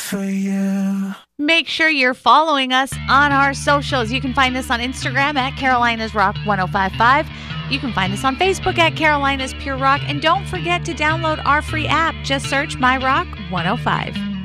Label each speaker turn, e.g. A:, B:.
A: for you.
B: Make sure you're following us on our socials. You can find us on Instagram at Carolina's Rock 1055. You can find us on Facebook at Carolina's Pure Rock. And don't forget to download our free app. Just search My Rock 105.